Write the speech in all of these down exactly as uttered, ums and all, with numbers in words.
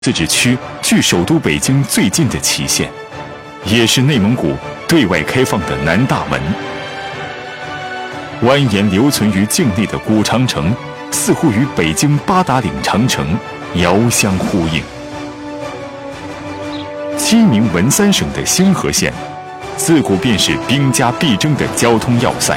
自治区距首都北京最近的旗县，也是内蒙古对外开放的南大门。蜿蜒留存于境内的古长城，似乎与北京八达岭长城遥相呼应。鸡鸣文三省的兴和县，自古便是兵家必争的交通要塞。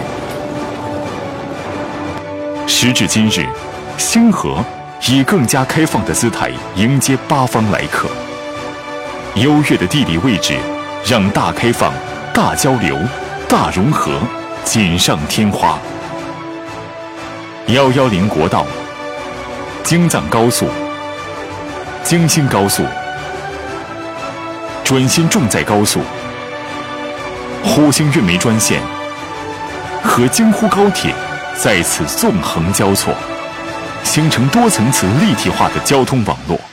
时至今日，兴和以更加开放的姿态迎接八方来客。优越的地理位置，让大开放、大交流、大融合锦上添花。一一零国道、京藏高速、京新高速、准新重载高速、呼兴运煤专线和京沪高铁在此纵横交错，形成多层次立体化的交通网络。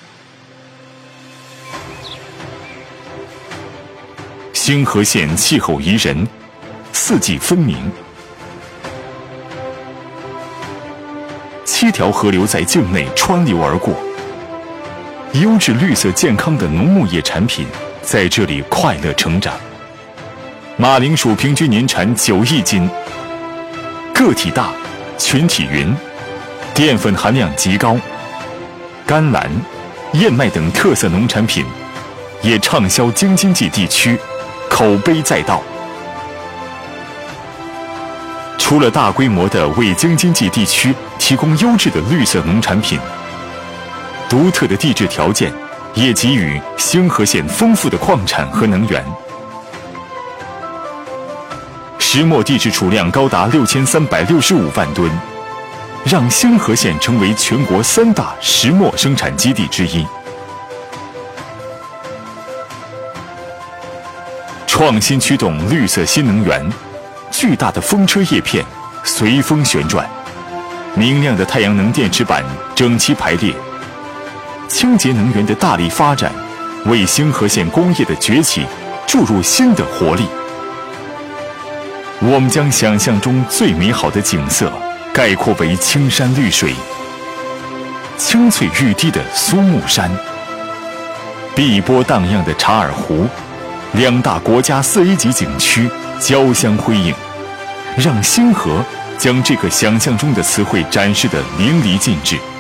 兴和县气候宜人，四季分明，七条河流在境内穿流而过，优质绿色健康的农牧业产品在这里快乐成长。马铃薯平均年产九亿斤，个体大，群体匀，淀粉含量极高，甘蓝、燕麦等特色农产品也畅销京津冀地区，口碑载道。除了大规模的为京津冀地区提供优质的绿色农产品，独特的地质条件也给予兴和县丰富的矿产和能源。石墨地质储量高达六千三百六十五万吨，让兴和县成为全国三大石墨生产基地之一。创新驱动绿色新能源，巨大的风车叶片随风旋转，明亮的太阳能电池板整齐排列，清洁能源的大力发展，为兴和县工业的崛起注入新的活力。我们将想象中最美好的景色概括为青山绿水、青翠欲滴的苏木山、碧波荡漾的察尔湖，两大国家四 A 级景区交相辉映，让兴和将这个想象中的词汇展示得淋漓尽致。